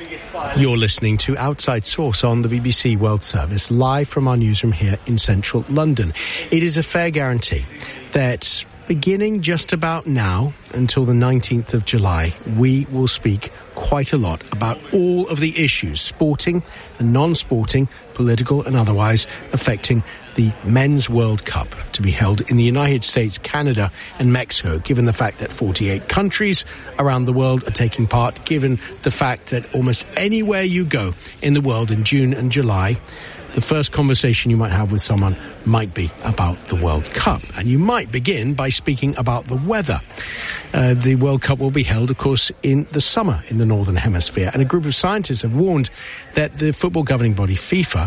You're listening to Outside Source on the BBC World Service, live from our newsroom here in central London. It is a fair guarantee that beginning just about now until the 19th of July, we will speak quite a lot about all of the issues, sporting and non-sporting, political and otherwise, affecting the Men's World Cup to be held in the United States, Canada and Mexico, given the fact that 48 countries around the world are taking part, given the fact that almost anywhere you go in the world in June and July, the first conversation you might have with someone might be about the World Cup. And you might begin by speaking about the weather. The World Cup will be held, of course, in the summer in the Northern Hemisphere. And a group of scientists have warned that the football governing body, FIFA,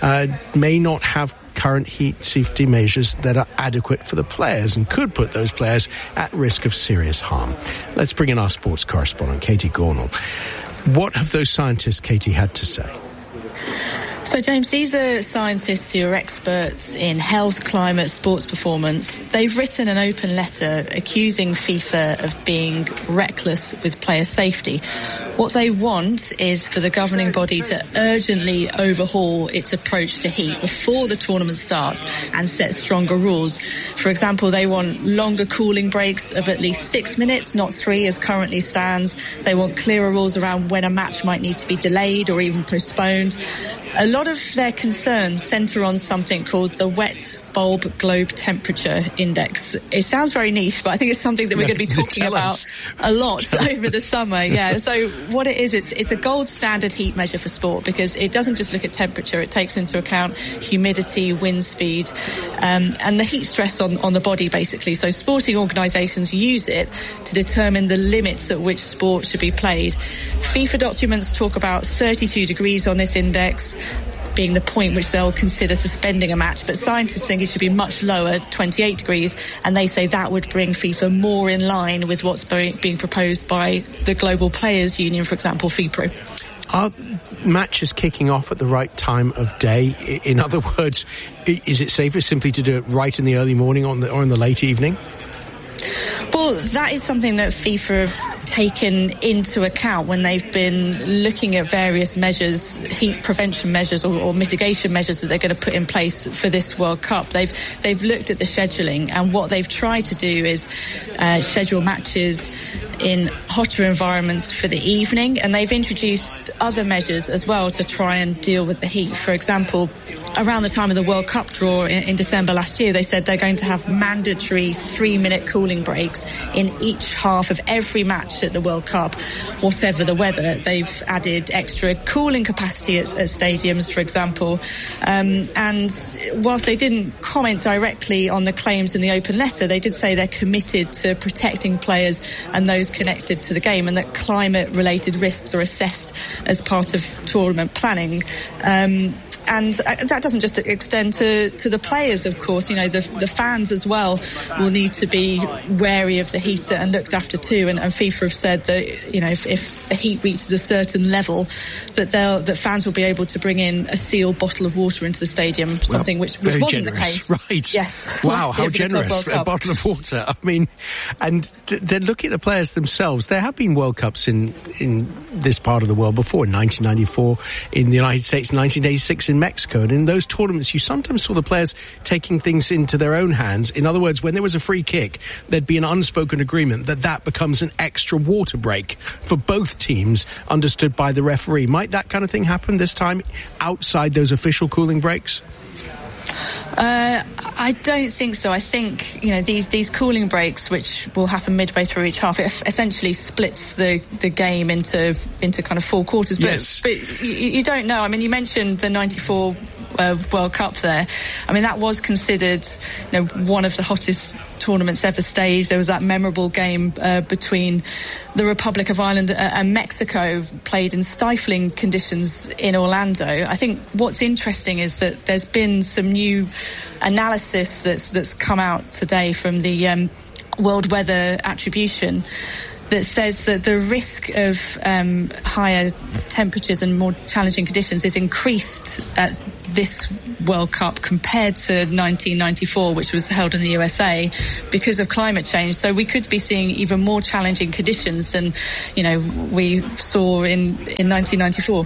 may not have current heat safety measures that are adequate for the players and could put those players at risk of serious harm. Let's bring in our sports correspondent, Katie Gornall. What have those scientists, Katie, had to say? So, James, these are scientists who are experts in health, climate, sports performance. They've written an open letter accusing FIFA of being reckless with player safety. What they want is for the governing body to urgently overhaul its approach to heat before the tournament starts and set stronger rules. For example, they want longer cooling breaks of at least 6 minutes, not 3 as currently stands. They want clearer rules around when a match might need to be delayed or even postponed. A lot of their concerns centre on something called the wet bulb globe temperature index. It sounds very niche, but I think it's something that we're going to be talking about a lot over the summer. Yeah. So what it is, it's a gold standard heat measure for sport because it doesn't just look at temperature. It takes into account humidity, wind speed, and the heat stress on the body, basically. So sporting organisations use it to determine the limits at which sport should be played. FIFA documents talk about 32 degrees on this index being the point which they'll consider suspending a match, but scientists think it should be much lower, 28 degrees, and they say that would bring FIFA more in line with what's being proposed by the Global Players Union, for example, FIPRO. Are matches kicking off at the right time of day? In other words, is it safer simply to do it right in the early morning or in the late evening? Well, that is something that FIFA have taken into account when they've been looking at various measures, heat prevention measures or mitigation measures that they're going to put in place for this World Cup. They've looked at the scheduling, and what they've tried to do is schedule matches in hotter environments for the evening, and they've introduced other measures as well to try and deal with the heat. For example, around the time of the World Cup draw in December last year, they said they're going to have mandatory 3-minute cooling breaks in each half of every match at the World Cup, whatever the weather. They've added extra cooling capacity at stadiums, for example. And whilst they didn't comment directly on the claims in the open letter, they did say they're committed to protecting players and those connected to the game, and that climate-related risks are assessed as part of tournament planning. And that doesn't just extend to the players, of course. You know, the fans as well will need to be wary of the heat and looked after too. And FIFA have said that, you know, if the heat reaches a certain level, that fans will be able to bring in a sealed bottle of water into the stadium, something which wasn't generous. the case. Right. Yes. Wow, how generous. A bottle of water. I mean, and then look at the players themselves. There have been World Cups in this part of the world before, in 1994 in the United States, 1986 in Mexico, and in those tournaments you sometimes saw the players taking things into their own hands. In other words, when there was a free kick, there'd be an unspoken agreement that becomes an extra water break for both teams, understood by the referee. Might that kind of thing happen this time outside those official cooling breaks? I don't think so. I think, you know, these cooling breaks, which will happen midway through each half, it essentially splits the game into kind of 4 quarters. Yes. But you don't know. I mean, you mentioned the 94 World Cup there. I mean, that was considered, you know, one of the hottest tournaments ever staged. There was that memorable game between the Republic of Ireland and Mexico, played in stifling conditions in Orlando. I think what's interesting is that there's been some new analysis that's come out today from the World Weather Attribution that says that the risk of higher temperatures and more challenging conditions is increased at this World Cup compared to 1994, which was held in the USA, because of climate change. So we could be seeing even more challenging conditions than, we saw in 1994.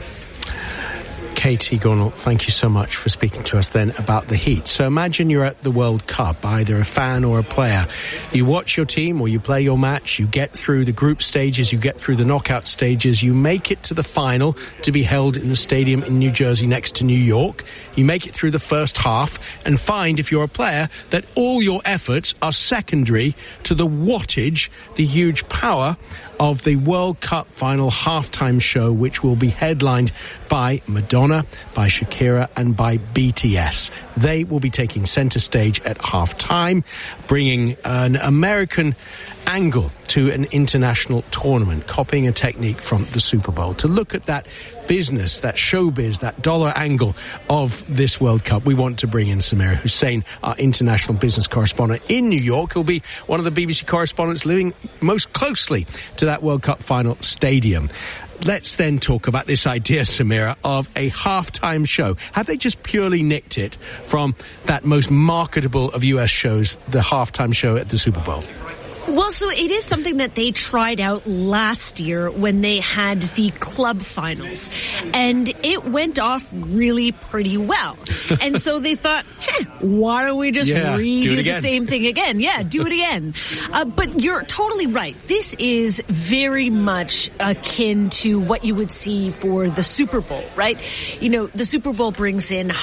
Katie Gornall, thank you so much for speaking to us then about the heat. So imagine you're at the World Cup, either a fan or a player. You watch your team or you play your match, you get through the group stages, you get through the knockout stages, you make it to the final to be held in the stadium in New Jersey next to New York. You make it through the first half and find, if you're a player, that all your efforts are secondary to the wattage, the huge power of the World Cup final halftime show, which will be headlined by Madonna, by Shakira and by BTS. They will be taking center stage at halftime, bringing an American angle to an international tournament, copying a technique from the Super Bowl. To look at that business, that showbiz, that dollar angle of this World Cup, we want to bring in Samira Hussain, our international business correspondent in New York, who'll be one of the BBC correspondents living most closely to that World Cup final stadium. Let's then talk about this idea, Samira, of a halftime show. Have they just purely nicked it from that most marketable of US shows, the halftime show at the Super Bowl? Well, so it is something that they tried out last year when they had the club finals, and it went off really pretty well. And so they thought, why don't we just redo the same thing again? Yeah, do it again. But you're totally right. This is very much akin to what you would see for the Super Bowl, right? The Super Bowl brings in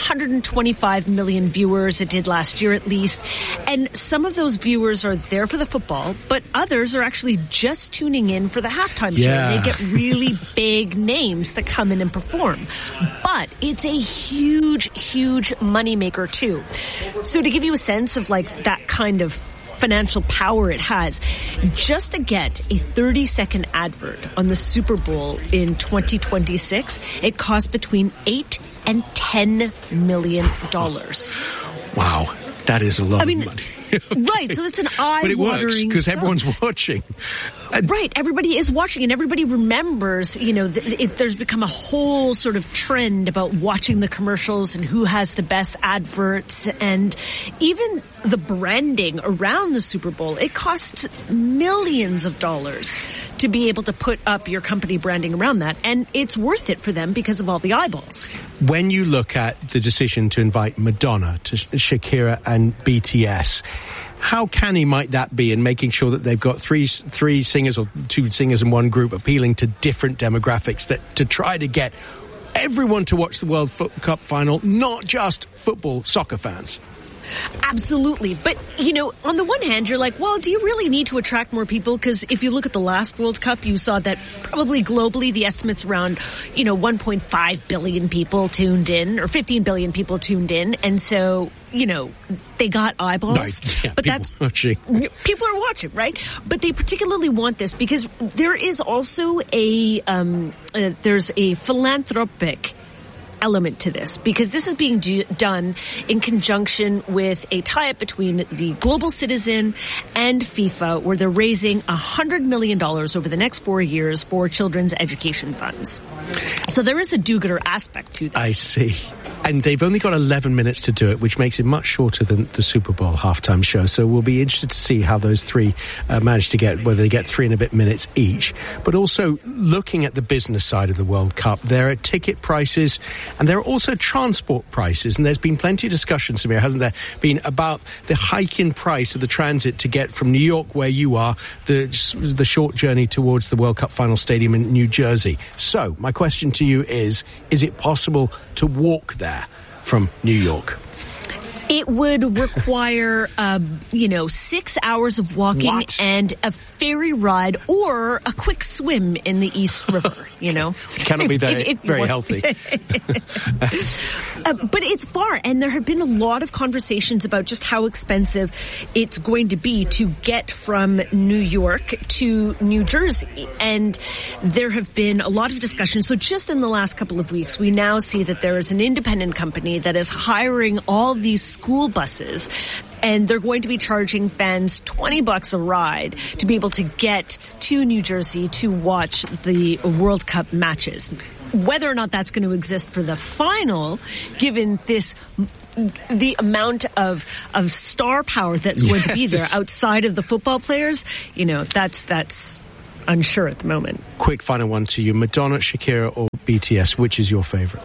125 million viewers. It did last year at least. And some of those viewers are there for the football, but others are actually just tuning in for the halftime show. They get really big names to come in and perform. But it's a huge, huge moneymaker too. So to give you a sense of that kind of financial power it has, just to get a 30-second advert on the Super Bowl in 2026, it costs between $8 and $10 million. Wow. That is a lot of money. Right, so it's an eye-watering. But it works because everyone's watching. Right, everybody is watching, and everybody remembers, there's become a whole sort of trend about watching the commercials and who has the best adverts, and even the branding around the Super Bowl. It costs millions of dollars to be able to put up your company branding around that, and it's worth it for them because of all the eyeballs. When you look at the decision to invite Madonna, to Shakira and BTS, how canny might that be in making sure that they've got three singers or two singers in one group appealing to different demographics, that to try to get everyone to watch the World Cup final, not just football, soccer fans? Absolutely. But, on the one hand, you're like, well, do you really need to attract more people? Because if you look at the last World Cup, you saw that probably globally the estimate's around, 1.5 billion people tuned in, or 15 billion people tuned in. And so, they got eyeballs. Right. Yeah, but people are watching, right? But they particularly want this because there is also there's a philanthropic element to this, because this is being done in conjunction with a tie-up between the Global Citizen and FIFA, where they're raising $100 million over the next 4 years for children's education funds. So there is a do-gooder aspect to this. I see. And they've only got 11 minutes to do it, which makes it much shorter than the Super Bowl halftime show. So we'll be interested to see how those three manage to get, whether they get 3 and a bit minutes each. But also looking at the business side of the World Cup, there are ticket prices and there are also transport prices. And there's been plenty of discussion, Samir, hasn't there, been about the hike in price of the transit to get from New York, where you are, the short journey towards the World Cup final stadium in New Jersey. So my question to you is it possible to walk there from New York? It would require, 6 hours of walking and a ferry ride or a quick swim in the East River, Which cannot be very healthy. But it's far, and there have been a lot of conversations about just how expensive it's going to be to get from New York to New Jersey. And there have been a lot of discussions. So just in the last couple of weeks, we now see that there is an independent company that is hiring all these school buses, and they're going to be charging fans $20 a ride to be able to get to New Jersey to watch the World Cup matches. Whether or not that's going to exist for the final, given the amount of star power that's going to be there outside of the football players, that's unsure at the moment. Quick final one to you. Madonna, Shakira or BTS, which is your favorite?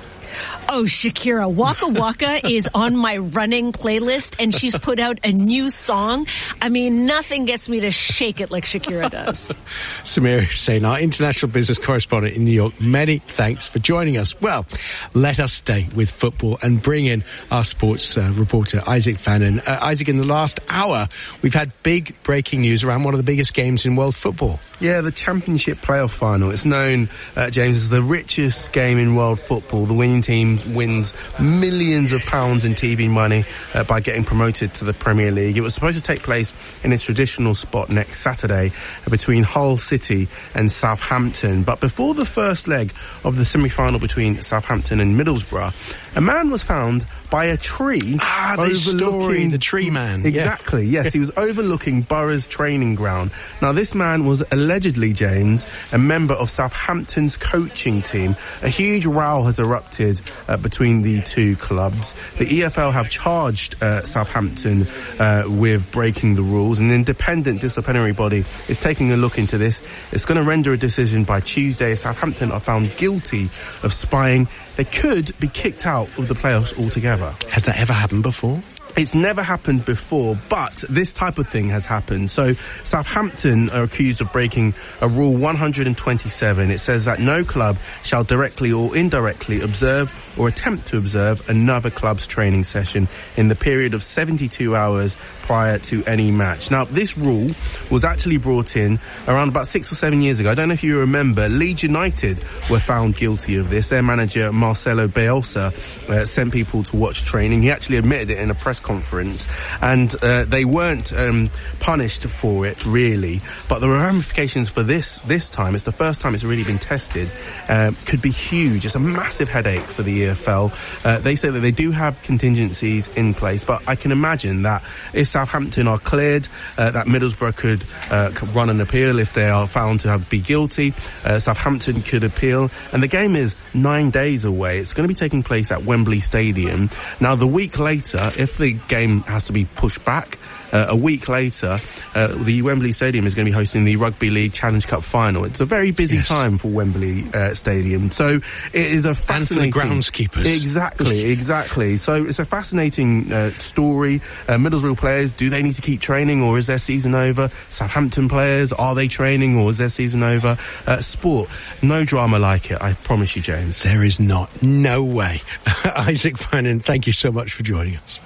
Oh, Shakira. Waka Waka is on my running playlist, and she's put out a new song. I mean, nothing gets me to shake it like Shakira does. Samir Hussain, our international business correspondent in New York, many thanks for joining us. Well, let us stay with football and bring in our sports reporter, Isaac Fannin. Isaac, in the last hour, we've had big breaking news around one of the biggest games in world football. Yeah, the Championship playoff final. It's known, James, as the richest game in world football. The winning team wins millions of pounds in TV money by getting promoted to the Premier League. It was supposed to take place in its traditional spot next Saturday between Hull City and Southampton. But before the first leg of the semi-final between Southampton and Middlesbrough, a man was found by a tree overlooking the tree man. Exactly, yes. He was overlooking Borough's training ground. Now, this man was allegedly, James, a member of Southampton's coaching team. A huge row has erupted between the two clubs. The EFL have charged Southampton with breaking the rules. An independent disciplinary body is taking a look into this. It's going to render a decision by Tuesday. If Southampton are found guilty of spying, they could be kicked out of the playoffs altogether. Has that ever happened before? It's never happened before, but this type of thing has happened. So Southampton are accused of breaking a Rule 127. It says that no club shall directly or indirectly observe or attempt to observe another club's training session in the period of 72 hours prior to any match. Now, this rule was actually brought in around about 6 or 7 years ago. I don't know if you remember, Leeds United were found guilty of this. Their manager, Marcelo Bielsa, sent people to watch training. He actually admitted it in a press conference, and they weren't punished for it, really. But the ramifications for this time, it's the first time it's really been tested, could be huge. It's a massive headache for the EFL. They say that they do have contingencies in place, but I can imagine that if Southampton are cleared, that Middlesbrough could run an appeal if they are found to be guilty. Southampton could appeal, and the game is 9 days away. It's going to be taking place at Wembley Stadium. Now, the week later, if the game has to be pushed back, a week later, the Wembley Stadium is going to be hosting the Rugby League Challenge Cup final. It's a very busy time for Wembley Stadium. So it is a fascinating... And for the groundskeepers. Exactly. So it's a fascinating story. Middlesbrough players, do they need to keep training, or is their season over? Southampton players, are they training, or is their season over? Sport, no drama like it, I promise you, James. There is not. No way. Isaac Fannin, thank you so much for joining us.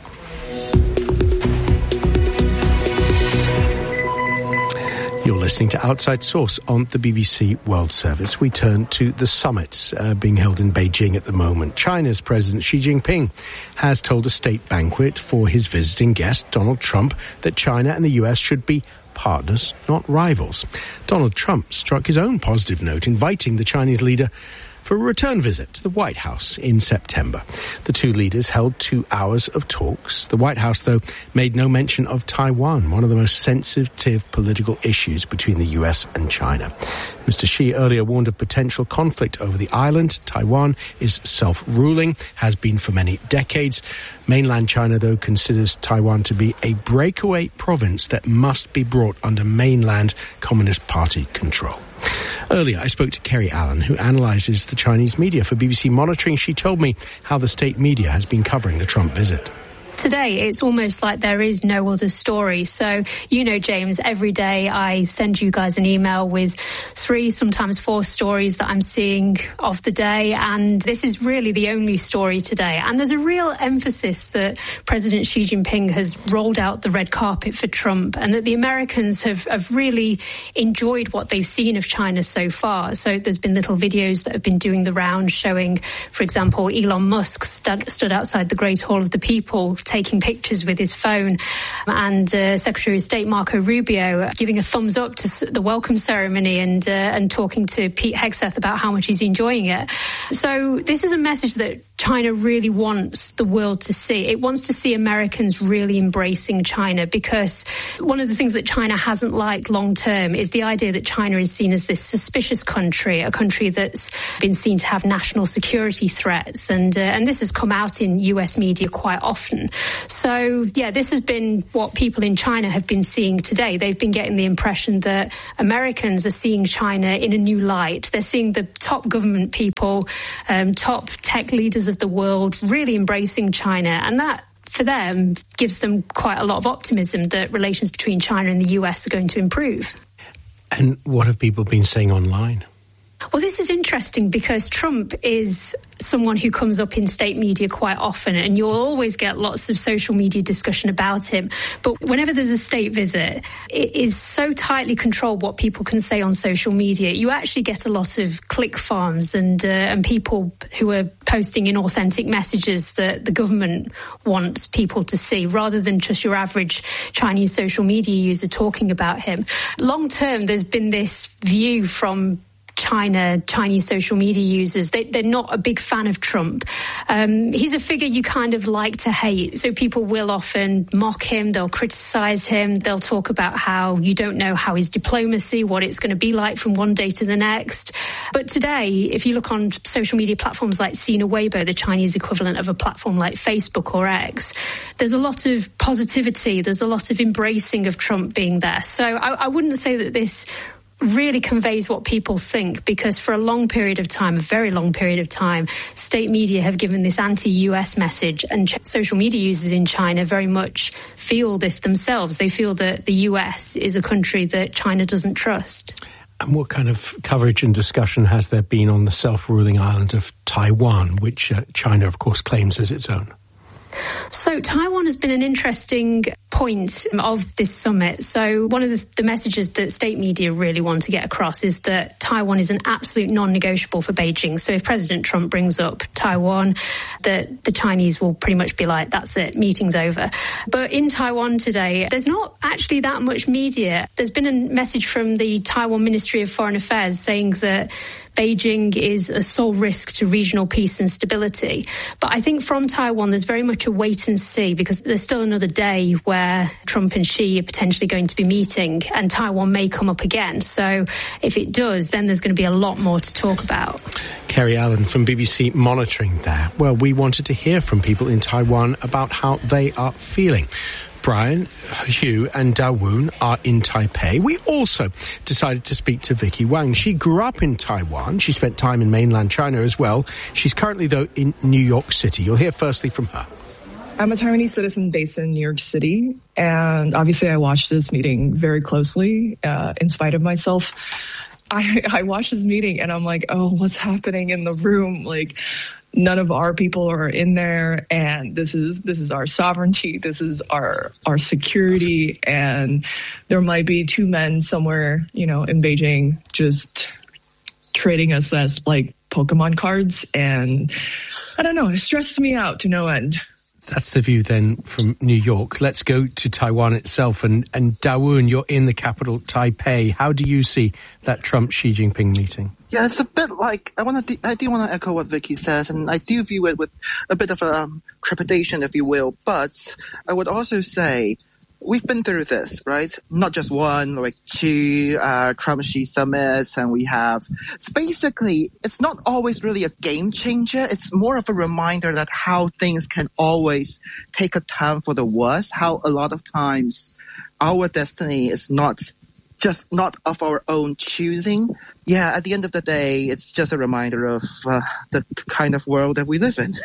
You're listening to Outside Source on the BBC World Service. We turn to the summits being held in Beijing at the moment. China's President Xi Jinping has told a state banquet for his visiting guest, Donald Trump, that China and the US should be partners, not rivals. Donald Trump struck his own positive note, inviting the Chinese leader for a return visit to the White House in September. The two leaders held 2 hours of talks. The White House, though, made no mention of Taiwan, one of the most sensitive political issues between the US and China. Mr. Xi earlier warned of potential conflict over the island. Taiwan is self-ruling, has been for many decades. Mainland China, though, considers Taiwan to be a breakaway province that must be brought under mainland Communist Party control. Earlier, I spoke to Kerry Allen, who analyses the Chinese media for BBC Monitoring. She told me how the state media has been covering the Trump visit. Today, it's almost like there is no other story. So, you know, James, every day I send you guys an email with 3, sometimes 4 stories that I'm seeing of the day. And this is really the only story today. And there's a real emphasis that President Xi Jinping has rolled out the red carpet for Trump, and that the Americans have really enjoyed what they've seen of China so far. So there's been little videos that have been doing the round showing, for example, Elon Musk stood outside the Great Hall of the People taking pictures with his phone, and Secretary of State Marco Rubio giving a thumbs up to the welcome ceremony and talking to Pete Hegseth about how much he's enjoying it. So this is a message that China really wants the world to see. It wants to see Americans really embracing China, because one of the things that China hasn't liked long term is the idea that China is seen as this suspicious country, a country that's been seen to have national security threats. And this has come out in US media quite often. So, yeah, this has been what people in China have been seeing today. They've been getting the impression that Americans are seeing China in a new light. They're seeing the top government people, top tech leaders of the world really embracing China, and that for them gives them quite a lot of optimism that relations between China and the US are going to improve. And what have people been saying online? Well, this is interesting because Trump is someone who comes up in state media quite often, and you'll always get lots of social media discussion about him. But whenever there's a state visit, it is so tightly controlled what people can say on social media. You actually get a lot of click farms and people who are posting inauthentic messages that the government wants people to see, rather than just your average Chinese social media user talking about him. Long term, there's been this view from Chinese social media users. They're not a big fan of Trump. He's a figure you kind of like to hate. So people will often mock him. They'll criticize him. They'll talk about how you don't know how his diplomacy, what it's going to be like from one day to the next. But today, if you look on social media platforms like Sina Weibo, the Chinese equivalent of a platform like Facebook or X, there's a lot of positivity. There's a lot of embracing of Trump being there. So I wouldn't say that this really conveys what people think, because for a long period of time, a very long period of time, state media have given this anti-US message, and social media users in China very much feel this themselves. They feel that the US is a country that China doesn't trust. And what kind of coverage and discussion has there been on the self-ruling island of Taiwan, which China, of course, claims as its own? So Taiwan has been an interesting point of this summit. So one of the messages that state media really want to get across is that Taiwan is an absolute non-negotiable for Beijing. So if President Trump brings up Taiwan, the Chinese will pretty much be like, that's it, meeting's over. But in Taiwan today, there's not actually that much media. There's been a message from the Taiwan Ministry of Foreign Affairs saying that Beijing is a sole risk to regional peace and stability. But I think from Taiwan, there's very much a wait and see, because there's still another day where Trump and Xi are potentially going to be meeting, and Taiwan may come up again. So if it does, then there's going to be a lot more to talk about. Kerry Allen from BBC Monitoring there. Well, we wanted to hear from people in Taiwan about how they are feeling. Brian, Hugh and Dawoon are in Taipei. We also decided to speak to Vicky Wang. She grew up in Taiwan. She spent time in mainland China as well. She's currently, though, in New York City. You'll hear firstly from her. I'm a Taiwanese citizen based in New York City, and obviously I watched this meeting very closely, in spite of myself. I watched this meeting and I'm like, oh, what's happening in the room? Like, none of our people are in there, and this is our sovereignty. This is our security, and there might be two men somewhere, in Beijing just trading us as like Pokemon cards, and I don't know, it stresses me out to no end. That's the view then from New York. Let's go to Taiwan itself. And Dawoon, you're in the capital, Taipei. How do you see that Trump-Xi Jinping meeting? Yeah, it's a bit like, I do want to echo what Vicky says, and I do view it with a bit of trepidation, if you will. But I would also say, we've been through this, right? Not just one, like two Trump-Xi summits, and we have. So basically, it's not always really a game changer. It's more of a reminder that how things can always take a turn for the worse. How a lot of times our destiny is not of our own choosing. Yeah, at the end of the day, it's just a reminder of the kind of world that we live in.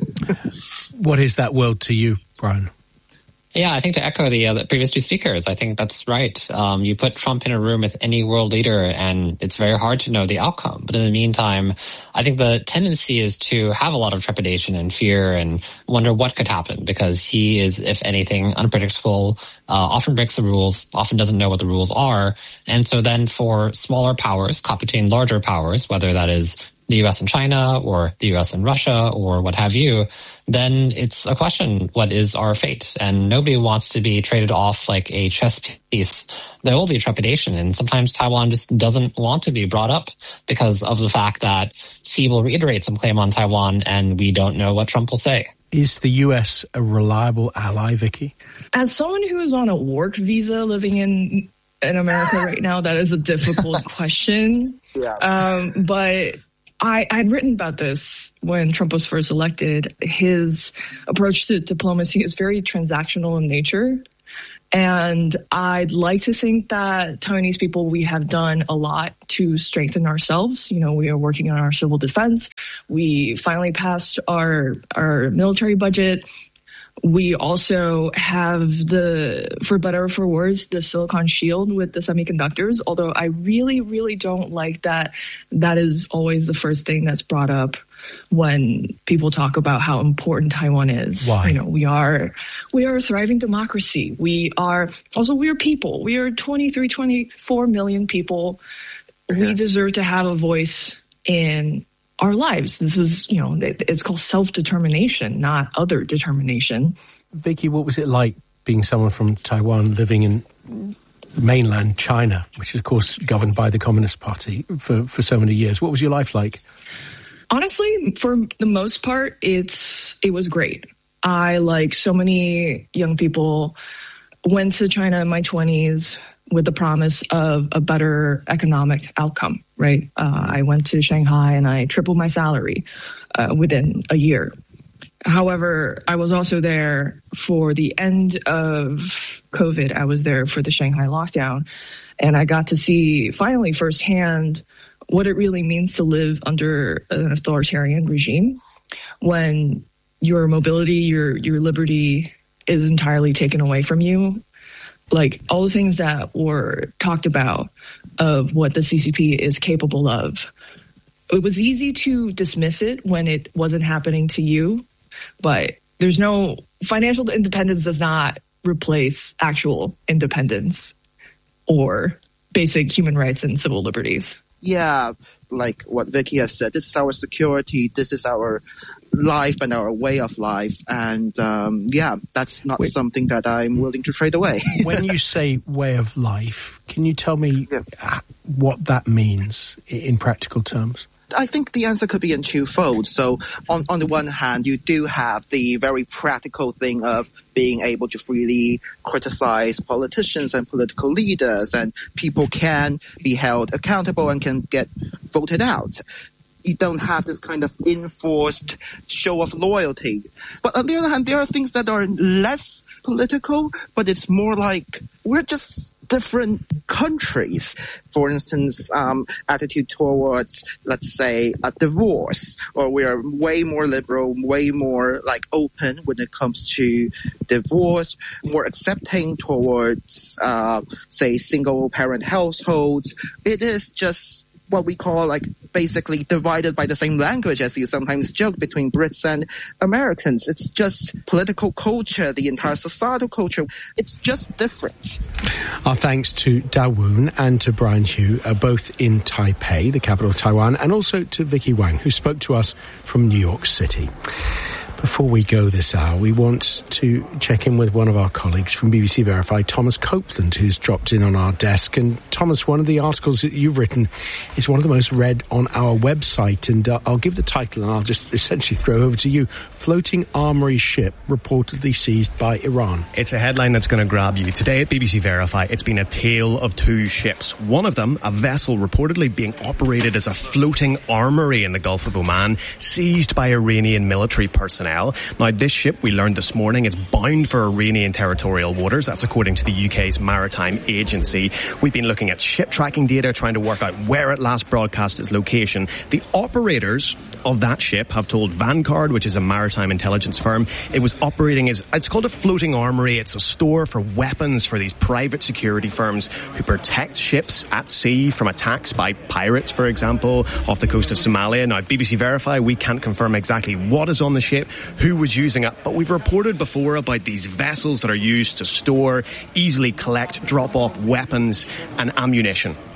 What is that world to you, Brian? Yeah, I think to echo the previous two speakers, I think that's right. You put Trump in a room with any world leader and it's very hard to know the outcome. But in the meantime, I think the tendency is to have a lot of trepidation and fear and wonder what could happen, because he is, if anything, unpredictable, often breaks the rules, often doesn't know what the rules are. And so then for smaller powers, competing larger powers, whether that is the US and China or the US and Russia or what have you, then it's a question, what is our fate? And nobody wants to be traded off like a chess piece. There will be trepidation, and sometimes Taiwan just doesn't want to be brought up because of the fact that Xi will reiterate some claim on Taiwan and we don't know what Trump will say. Is the US a reliable ally, Vicky? As someone who is on a work visa living in America right now, that is a difficult question. Yeah. But I'd written about this when Trump was first elected. His approach to diplomacy is very transactional in nature. And I'd like to think that Taiwanese people, we have done a lot to strengthen ourselves. You know, we are working on our civil defense. We finally passed our military budget. We also have for better or for worse, the Silicon Shield with the semiconductors, although I really, really don't like that is always the first thing that's brought up when people talk about how important Taiwan is. Why? You know, we are a thriving democracy. We are people. We are 23, 24 million people. We deserve to have a voice in our lives. This is, you know, it's called self-determination, not other determination. Vicky, what was it like being someone from Taiwan living in mainland China, which is, of course, governed by the Communist Party for so many years? What was your life like? Honestly, for the most part, it was great. I, like so many young people, went to China in my 20s with the promise of a better economic outcome, right? I went to Shanghai and I tripled my salary within a year. However, I was also there for the end of COVID. I was there for the Shanghai lockdown, and I got to see finally firsthand what it really means to live under an authoritarian regime when your mobility, your liberty is entirely taken away from you. Like all the things that were talked about of what the CCP is capable of. It was easy to dismiss it when it wasn't happening to you, but there's no financial independence does not replace actual independence or basic human rights and civil liberties. Yeah, like what Vicky has said, this is our security, this is our life and our way of life. And that's not something that I'm willing to trade away. When you say way of life, can you tell me what that means in practical terms? I think the answer could be in twofold. So on the one hand, you do have the very practical thing of being able to freely criticize politicians and political leaders, and people can be held accountable and can get voted out. You don't have this kind of enforced show of loyalty. But on the other hand, there are things that are less political, but it's more like we're just different countries. For instance, attitude towards, let's say, a divorce, or we are way more liberal, way more like open when it comes to divorce, more accepting towards, say, single parent households. It is just what we call like basically divided by the same language, as you sometimes joke, between Brits and Americans. It's just political culture, the entire societal culture. It's just different. Our thanks to Da-Woon and to Brian Hugh, both in Taipei, the capital of Taiwan, and also to Vicky Wang, who spoke to us from New York City. Before we go this hour, we want to check in with one of our colleagues from BBC Verify, Thomas Copeland, who's dropped in on our desk. And Thomas, one of the articles that you've written is one of the most read on our website. And I'll give the title and I'll just essentially throw over to you. Floating armoury ship reportedly seized by Iran. It's a headline that's going to grab you. Today at BBC Verify, it's been a tale of two ships. One of them, a vessel reportedly being operated as a floating armoury in the Gulf of Oman, seized by Iranian military personnel. Now, this ship, we learned this morning, is bound for Iranian territorial waters. That's according to the UK's Maritime Agency. We've been looking at ship tracking data, trying to work out where it last broadcast its location. The operators of that ship have told Vanguard, which is a maritime intelligence firm, it was operating as, it's called a floating armoury. It's a store for weapons for these private security firms who protect ships at sea from attacks by pirates, for example, off the coast of Somalia. Now, at BBC Verify, we can't confirm exactly what is on the ship, who was using it, but we've reported before about these vessels that are used to store, easily collect, drop off weapons and ammunition.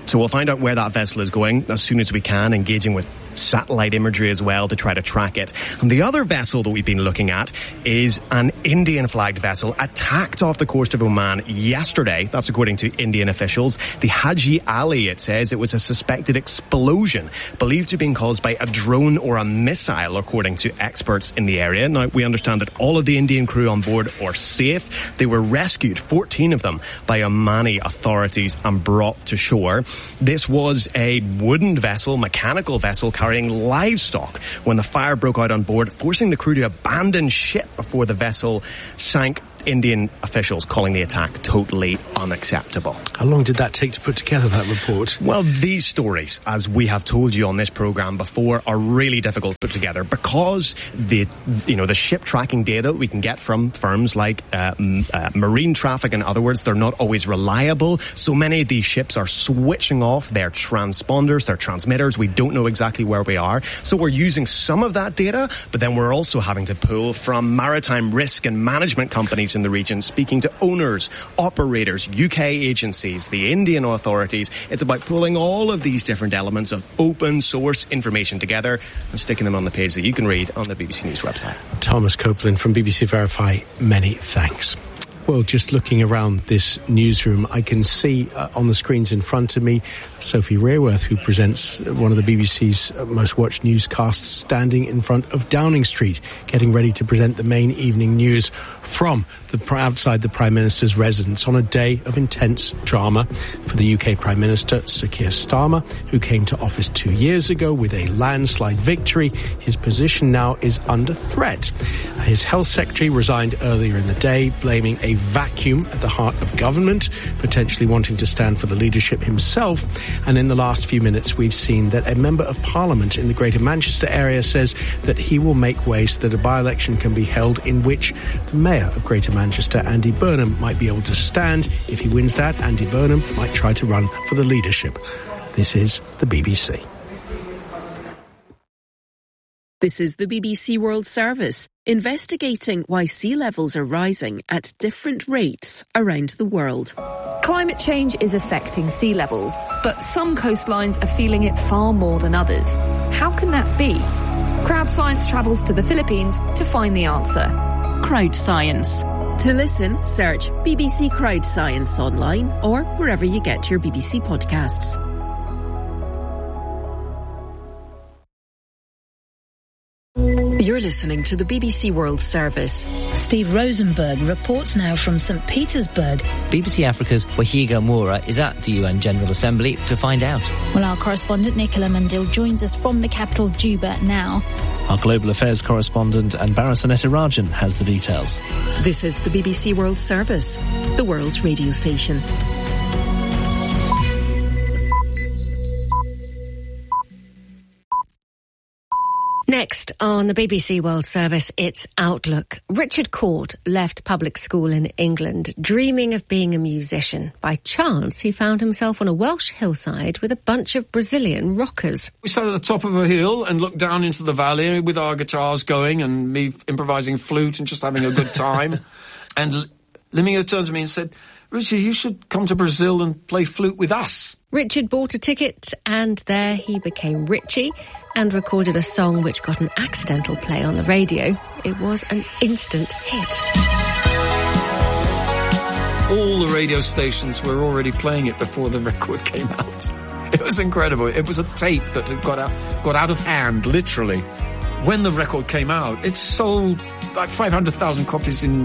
So we'll find out where that vessel is going as soon as we can, engaging with satellite imagery as well to try to track it. And the other vessel that we've been looking at is an Indian-flagged vessel attacked off the coast of Oman yesterday. That's according to Indian officials. The Haji Ali, it says, it was a suspected explosion believed to have been caused by a drone or a missile, according to experts in the area. Now, we understand that all of the Indian crew on board are safe. They were rescued, 14 of them, by Omani authorities and brought to shore. This was a wooden vessel, mechanical vessel, carrying livestock when the fire broke out on board, forcing the crew to abandon ship before the vessel sank. Indian officials calling the attack totally unacceptable. How long did that take to put together, that report? Well, these stories, as we have told you on this programme before, are really difficult to put together because the ship tracking data we can get from firms like Marine Traffic, in other words, they're not always reliable. So many of these ships are switching off their transponders, their transmitters. We don't know exactly where we are. So we're using some of that data, but then we're also having to pull from maritime risk and management companies in the region, speaking to owners, operators, UK agencies, the Indian authorities. It's about pulling all of these different elements of open source information together and sticking them on the page that you can read on the BBC News website. Thomas Copeland from BBC Verify, many thanks. Well, just looking around this newsroom, I can see on the screens in front of me Sophie Raworth, who presents one of the BBC's most watched newscasts, standing in front of Downing Street, getting ready to present the main evening news from outside the Prime Minister's residence on a day of intense drama for the UK Prime Minister, Sir Keir Starmer, who came to office 2 years ago with a landslide victory. His position now is under threat. His health secretary resigned earlier in the day, blaming a vacuum at the heart of government, potentially wanting to stand for the leadership himself. And in the last few minutes, we've seen that a member of Parliament in the Greater Manchester area says that he will make way so that a by-election can be held in which the Mayor of Greater Manchester, Andy Burnham, might be able to stand. If he wins that, Andy Burnham might try to run for the leadership. This is the BBC. This is the BBC World Service, investigating why sea levels are rising at different rates around the world. Climate change is affecting sea levels, but some coastlines are feeling it far more than others. How can that be? Crowd Science travels to the Philippines to find the answer. Crowd Science. To listen, search BBC Crowd Science online or wherever you get your BBC podcasts. You're listening to the BBC World Service. Steve Rosenberg reports now from St. Petersburg. BBC Africa's Wahiga Moura is at the UN General Assembly to find out. Well, our correspondent Nicola Mundil joins us from the capital, Juba, now. Our global affairs correspondent Anbara Sanetarajan has the details. This is the BBC World Service, the world's radio station. Next on the BBC World Service, it's Outlook. Richard Court left public school in England, dreaming of being a musician. By chance, he found himself on a Welsh hillside with a bunch of Brazilian rockers. We sat at the top of a hill and looked down into the valley with our guitars going and me improvising flute and just having a good time. And Limio turned to me and said, "Richard, you should come to Brazil and play flute with us." Richard bought a ticket and there he became Richie and recorded a song which got an accidental play on the radio. It was an instant hit. All the radio stations were already playing it before the record came out. It was incredible. It was a tape that had got out of hand, literally. When the record came out, it sold like 500,000 copies in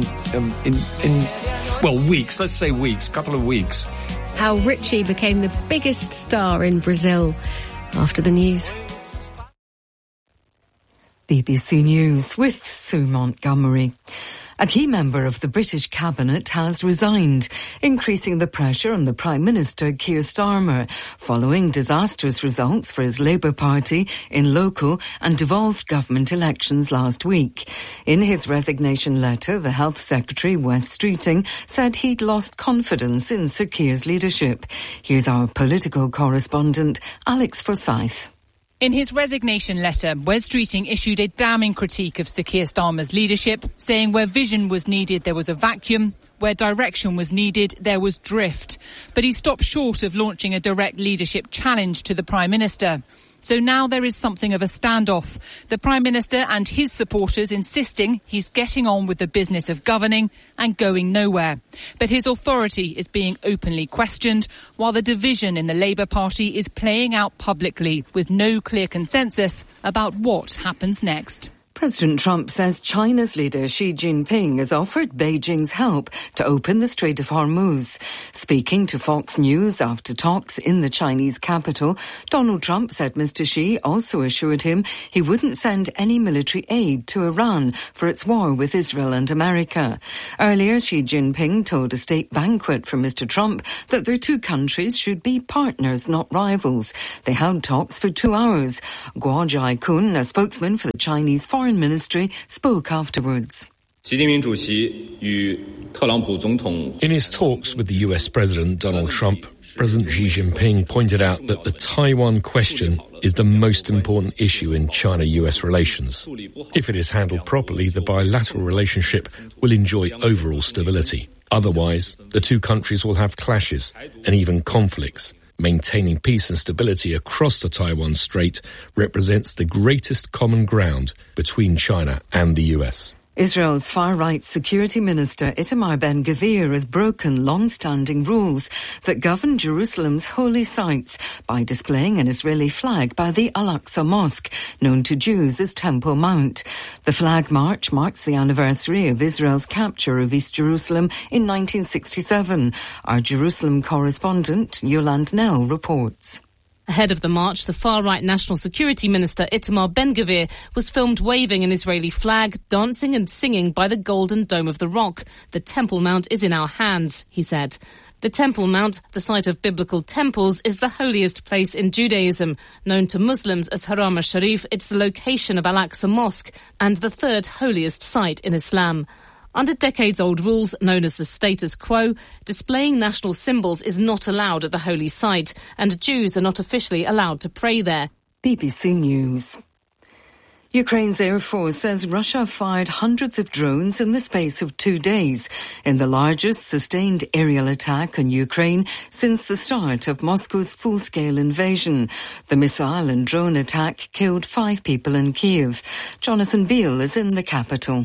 weeks. Let's say weeks, a couple of weeks. How Richie became the biggest star in Brazil. After the news. BBC News with Sue Montgomery. A key member of the British Cabinet has resigned, increasing the pressure on the Prime Minister Keir Starmer following disastrous results for his Labour Party in local and devolved government elections last week. In his resignation letter, the Health Secretary, Wes Streeting, said he'd lost confidence in Sir Keir's leadership. Here's our political correspondent, Alex Forsyth. In his resignation letter, Wes Streeting issued a damning critique of Sir Keir Starmer's leadership, saying where vision was needed, there was a vacuum, where direction was needed, there was drift. But he stopped short of launching a direct leadership challenge to the Prime Minister. So now there is something of a standoff. The Prime Minister and his supporters insisting he's getting on with the business of governing and going nowhere. But his authority is being openly questioned, while the division in the Labour Party is playing out publicly with no clear consensus about what happens next. President Trump says China's leader Xi Jinping has offered Beijing's help to open the Strait of Hormuz. Speaking to Fox News after talks in the Chinese capital, Donald Trump said Mr. Xi also assured him he wouldn't send any military aid to Iran for its war with Israel and America. Earlier, Xi Jinping told a state banquet for Mr. Trump that their two countries should be partners, not rivals. They held talks for 2 hours. Guo Jiakun, a spokesman for the Chinese Foreign Ministry, spoke afterwards. In his talks with the US President Donald Trump, President Xi Jinping pointed out that the Taiwan question is the most important issue in China-US relations. If it is handled properly, the bilateral relationship will enjoy overall stability. Otherwise, the two countries will have clashes and even conflicts. Maintaining peace and stability across the Taiwan Strait represents the greatest common ground between China and the US. Israel's far-right security minister Itamar Ben-Gvir has broken long-standing rules that govern Jerusalem's holy sites by displaying an Israeli flag by the Al-Aqsa Mosque, known to Jews as Temple Mount. The flag march marks the anniversary of Israel's capture of East Jerusalem in 1967. Our Jerusalem correspondent Yolande Nell reports. Ahead of the march, the far-right National Security Minister Itamar Ben-Gvir was filmed waving an Israeli flag, dancing and singing by the Golden Dome of the Rock. The Temple Mount is in our hands, he said. The Temple Mount, the site of biblical temples, is the holiest place in Judaism. Known to Muslims as Haram al-Sharif, it's the location of Al-Aqsa Mosque and the third holiest site in Islam. Under decades-old rules known as the status quo, displaying national symbols is not allowed at the holy site, and Jews are not officially allowed to pray there. BBC News. Ukraine's Air Force says Russia fired hundreds of drones in the space of 2 days, in the largest sustained aerial attack on Ukraine since the start of Moscow's full-scale invasion. The missile and drone attack killed 5 people in Kyiv. Jonathan Beale is in the capital.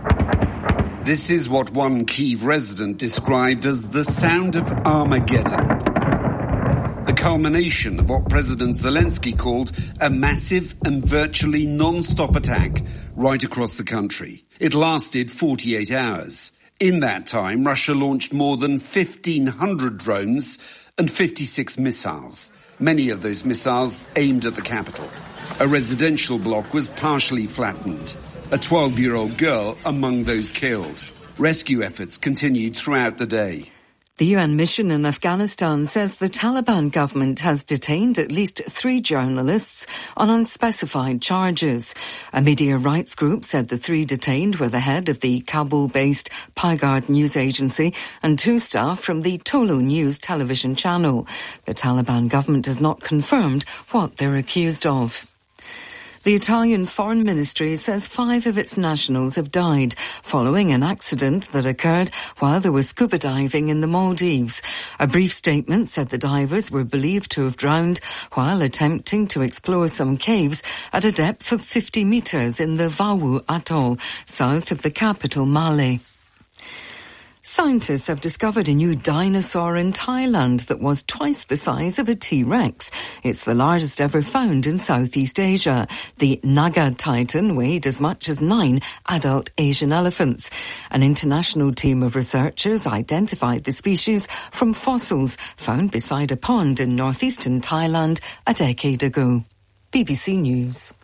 This is what one Kyiv resident described as the sound of Armageddon. The culmination of what President Zelensky called a massive and virtually non-stop attack right across the country. It lasted 48 hours. In that time, Russia launched more than 1,500 drones and 56 missiles. Many of those missiles aimed at the capital. A residential block was partially flattened. A 12-year-old girl among those killed. Rescue efforts continued throughout the day. The UN mission in Afghanistan says the Taliban government has detained at least 3 journalists on unspecified charges. A media rights group said the 3 detained were the head of the Kabul-based Pygard news agency and 2 staff from the Tolu News television channel. The Taliban government has not confirmed what they're accused of. The Italian Foreign Ministry says 5 of its nationals have died following an accident that occurred while they were scuba diving in the Maldives. A brief statement said the divers were believed to have drowned while attempting to explore some caves at a depth of 50 metres in the Vawu Atoll, south of the capital Male. Scientists have discovered a new dinosaur in Thailand that was twice the size of a T-Rex. It's the largest ever found in Southeast Asia. The Naga Titan weighed as much as 9 adult Asian elephants. An international team of researchers identified the species from fossils found beside a pond in northeastern Thailand a decade ago. BBC News.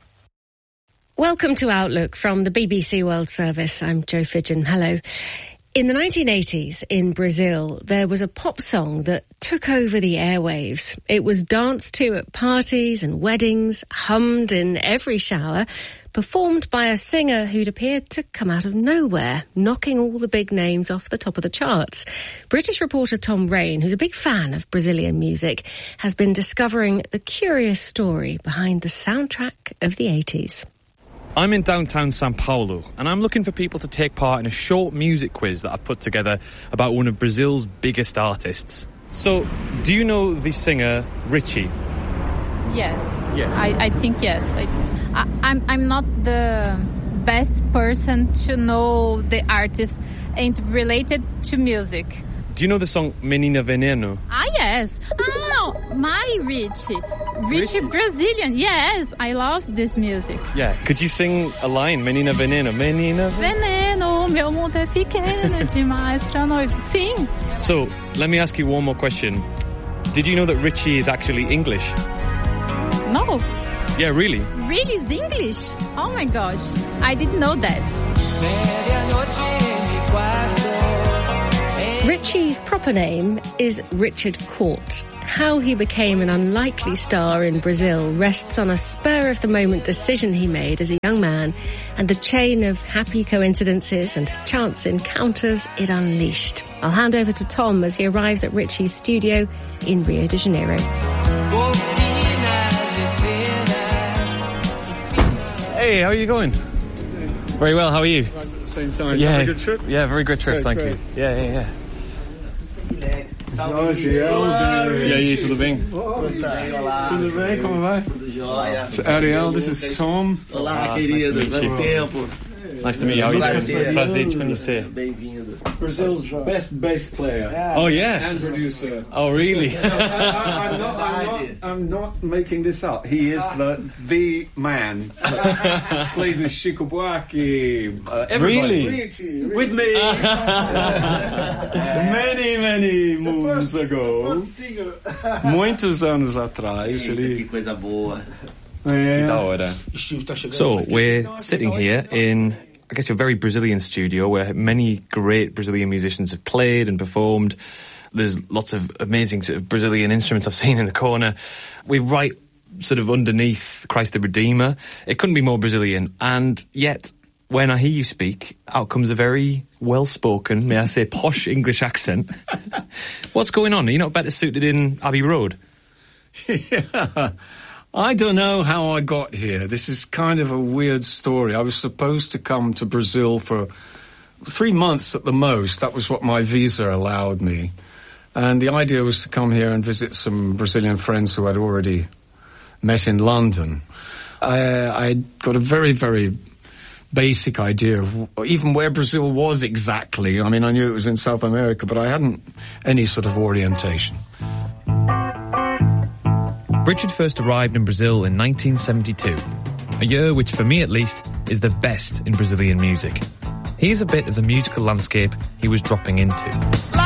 Welcome to Outlook from the BBC World Service. I'm Jo Fidgen. Hello. In the 1980s, in Brazil, there was a pop song that took over the airwaves. It was danced to at parties and weddings, hummed in every shower, performed by a singer who'd appeared to come out of nowhere, knocking all the big names off the top of the charts. British reporter Tom Raine, who's a big fan of Brazilian music, has been discovering the curious story behind the soundtrack of the 80s. I'm in downtown Sao Paulo, and I'm looking for people to take part in a short music quiz that I've put together about one of Brazil's biggest artists. So, do you know the singer Richie? Yes. Yes. I think yes. I'm not the best person to know the artist and related to music. Do you know the song Menina Veneno? Yes. My Richie Brazilian. Yes, I love this music. Yeah, could you sing a line? Menina Veneno, Menina Veneno, meu mundo é pequeno demais pra nós. Sim. So, let me ask you one more question. Did you know that Richie is actually English? No. Yeah, really? Really is English? Oh my gosh, I didn't know that. Richie's proper name is Richard Court. How he became an unlikely star in Brazil rests on a spur-of-the-moment decision he made as a young man and the chain of happy coincidences and chance encounters it unleashed. I'll hand over to Tom as he arrives at Richie's studio in Rio de Janeiro. Hey, how are you going? Very well, how are you? At the same time. Yeah. Have a good trip? Yeah, very good trip, thank you. Yeah. E aí, tudo bem? Tudo bem, como vai? Tudo jóia. Ariel, this is Tom. Olá, querido. Quanto tempo? Nice to meet you. How are you doing? Prazer te conhecer. Bem-vindo. Brazil's best bass player. Oh, yeah? And producer. Oh, really? I'm not making this up. He is the man. Plays with Chico Buarque. Everybody. Really? With me. many moons ago. Muitos anos atrás. Que coisa boa. So, we're sitting here in, I guess, a very Brazilian studio where many great Brazilian musicians have played and performed. There's lots of amazing sort of Brazilian instruments I've seen in the corner. We're right sort of underneath Christ the Redeemer. It couldn't be more Brazilian. And yet, when I hear you speak, out comes a very well-spoken, may I say, posh English accent. What's going on? Are you not better suited in Abbey Road? Yeah. I don't know how I got here. This is kind of a weird story. I was supposed to come to Brazil for 3 months at the most. That was what my visa allowed me. And the idea was to come here and visit some Brazilian friends who I'd already met in London. I got a very, very basic idea of even where Brazil was exactly. I mean, I knew it was in South America, but I hadn't any sort of orientation. Richard first arrived in Brazil in 1972, a year which, for me at least, is the best in Brazilian music. Here's a bit of the musical landscape he was dropping into.